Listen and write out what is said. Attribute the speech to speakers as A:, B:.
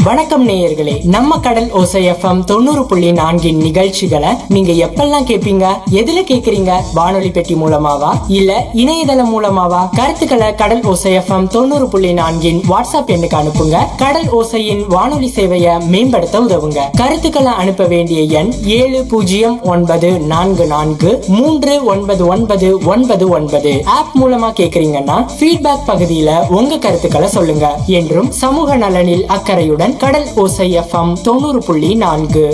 A: வணக்கம் நேயர்களே, நம்ம கடல் ஓசை எஃப்எம் 90.4 நிகழ்ச்சிகளை நீங்க எப்பெல்லாம் கேட்பீங்க? எதுல கேக்குறீங்க? வானொலி பெட்டி மூலமாவா இல்ல இணையதளம் மூலமாவா? கருத்துக்களை கடல் ஓசை எஃப்எம் 90.4 வாட்ஸ்அப் எண்ணுக்கு அனுப்புங்க. கடல் ஓசையின் வானொலி சேவையை மேம்படுத்த உதவுங்க. கருத்துக்களை அனுப்ப வேண்டிய எண் 7094439999. ஆப் மூலமா கேக்குறீங்கன்னா ஃபீட்பேக் பகுதியில உங்க கருத்துக்களை சொல்லுங்க. என்றும் சமூக நலனில் அக்கறையுடன் கடல் ஓசை எஃப்எம் 90.4.